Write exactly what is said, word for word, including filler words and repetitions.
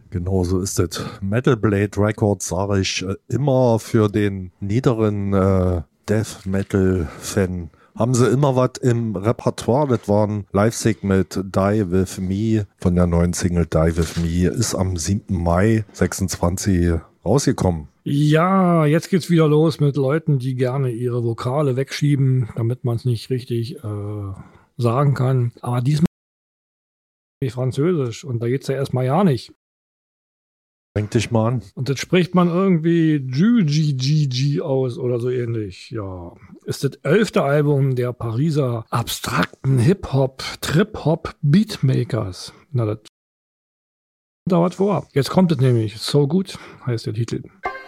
Genau so ist es. Metal Blade Records sage ich äh, immer für den niederen äh, Death Metal Fan. Haben sie immer was im Repertoire. Das war ein Live-Sig mit Die With Me von der neuen Single Die With Me. Ist am siebten Mai sechsundzwanzig rausgekommen. Ja, jetzt geht's wieder los mit Leuten, die gerne ihre Vokale wegschieben, damit man es nicht richtig äh, sagen kann. Aber diesmal ist Französisch und da geht's ja erstmal ja nicht. Denk dich mal an. Und das spricht man irgendwie Ju-Ji-Ji-Ji aus oder so ähnlich. Ja, ist das elfte Album der Pariser abstrakten Hip-Hop, Trip-Hop Beatmakers. Na, das dauert vor. Jetzt kommt es nämlich. So gut heißt der Titel.